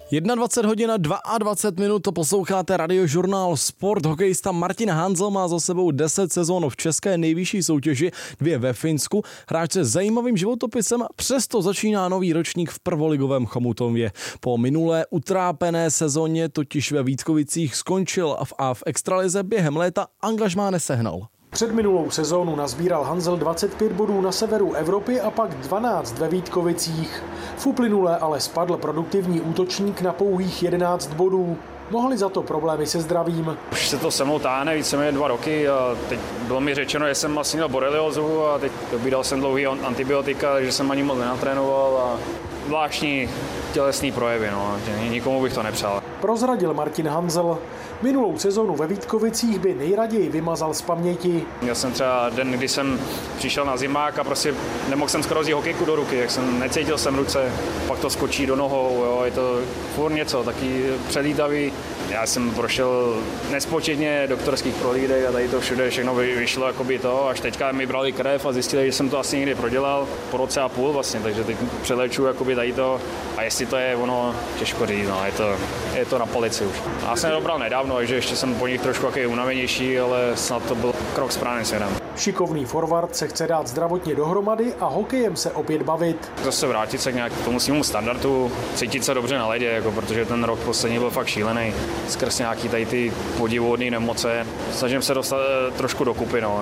21 hodin 22 minut, to posloucháte Radiožurnál Sport. Hokejista Martin Hanzl má za sebou 10 sezon v české nejvyšší soutěži, 2 ve Finsku. Hráč se zajímavým životopisem, přesto začíná nový ročník v prvoligovém Chomutově. Po minulé utrápené sezóně totiž ve Vítkovicích skončil a v extralize během léta angažmá nesehnal. Před minulou sezónu nazbíral Hanzl 25 bodů na severu Evropy a pak 12 ve Vítkovicích. V uplynulé ale spadl produktivní útočník na pouhých 11 bodů. Mohli za to problémy se zdravím. Už se to se mnou táhne víceméně 2 roky a teď bylo mi řečeno, že jsem vlastně měl boreliozu a teď dobíral jsem dlouhý antibiotika, že jsem ani moc nenatrénoval a zvláštní tělesný projevy, nikomu bych to nepřál. Prozradil Martin Hanzl. Minulou sezónu ve Vítkovicích by nejraději vymazal z paměti. Měl jsem třeba den, kdy jsem přišel na zimák a prostě nemohl jsem skoro vzít hokejku do ruky, jak jsem necítil jsem ruce, pak to skočí do nohou, je to furt něco, taky přelítavý. Já jsem prošel nespočetně doktorských prohlídek a tady to všude všechno vyšlo jakoby to, až teďka mi brali krev a zjistili, že jsem to asi někdy prodělal po roce a půl vlastně, takže teď přeléčuju jakoby tady to a jestli to je ono, těžko říct, je to na polici už. Já jsem dobral nedávno, takže ještě jsem po nich trošku jaký unavenější, ale snad to byl krok správným směrem. Šikovný forward se chce dát zdravotně dohromady a hokejem se opět bavit. Zase vrátit se k tomu svému standardu, cítit se dobře na ledě, protože ten rok poslední byl fakt šílený. Skrz nějaký tady ty podivuhodné nemoce. Snažím se dostat trošku dokupy a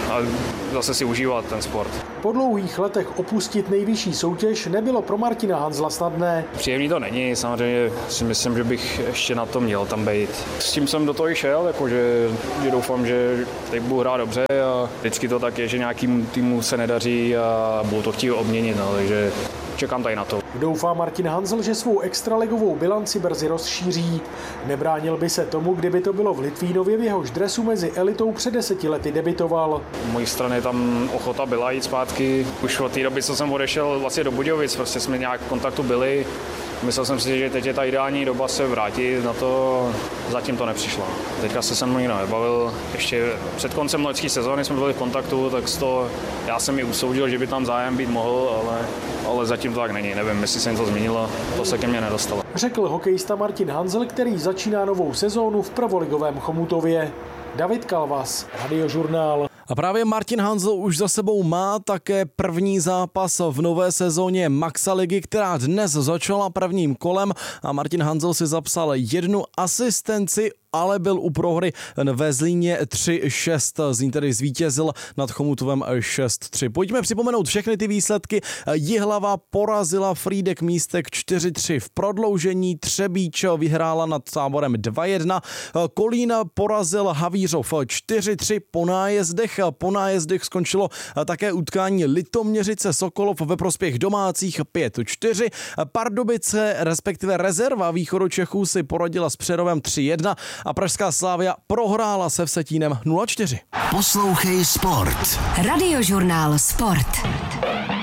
zase si užívat ten sport. Po dlouhých letech opustit nejvyšší soutěž nebylo pro Martina Hanzla snadné. Příjemný to není, samozřejmě si myslím, že bych ještě na to měl tam být. S tím jsem do toho i šel, že doufám, že teď budu hrát dobře a vždycky to tak je, že nějakým týmu se nedaří a budu to chtít obměnit, takže čekám tady na to. Doufá Martin Hanzl, že svou extraligovou bilanci brzy rozšíří. Nebránil by se tomu, kdyby to bylo v Litvínově, v jehož dresu mezi elitou před 10 lety debitoval. Z mojí strany tam ochota byla jít zpátky. Už od té doby, co jsem odešel vlastně do Budějovic, prostě jsme nějak v kontaktu byli. Myslel jsem si, že teď je ta ideální doba se vrátit, na to zatím to nepřišlo. Teďka se mnou nikdo nebavil. Ještě před koncem loňské sezóny jsme byli v kontaktu, tak já jsem mi usoudil, že by tam zájem být mohl, ale zatím to tak není. Nevím, jestli se jim to změnilo, to se ke mně nedostalo. Řekl hokejista Martin Hanzl, který začíná novou sezónu v prvoligovém Chomutově. David Kalvas, Radiožurnál. A právě Martin Hanzl už za sebou má také první zápas v nové sezóně Maxa ligy, která dnes začala prvním kolem a Martin Hanzl si zapsal 1 asistenci, ale byl u prohry ve Zlíně 3-6. Zlín tedy zvítězil nad Chomutovem 6-3. Pojďme připomenout všechny ty výsledky. Jihlava porazila Frýdek Místek 4-3 v prodloužení, Třebíč vyhrála nad Táborem 2-1, Kolín porazil Havířov 4-3 po nájezdech. Po nájezdech skončilo také utkání Litoměřice Sokolov ve prospěch domácích 5-4. Pardubice, respektive rezerva Východočechů si poradila s Přerovem 3-1 a pražská Slavia prohrála se Vsetínem 0-4. Poslouchej Sport. Radiožurnál Sport.